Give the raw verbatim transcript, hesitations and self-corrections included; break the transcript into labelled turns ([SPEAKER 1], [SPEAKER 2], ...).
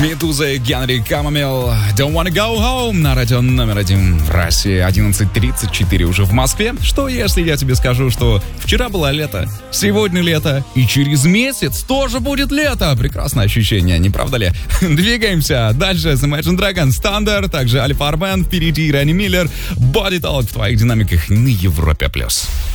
[SPEAKER 1] Медуза и Генри Камамел. Don't wanna go home на радио номер один в России. одиннадцать тридцать четыре уже в Москве. Что если я тебе скажу, что вчера было лето, сегодня лето, и через месяц тоже будет лето? Прекрасное ощущение, не правда ли? Двигаемся. Дальше The Imagine Dragons, Thunder, также Альфа Армен, впереди Ренни Миллер, Body Talk в твоих динамиках на Европе+.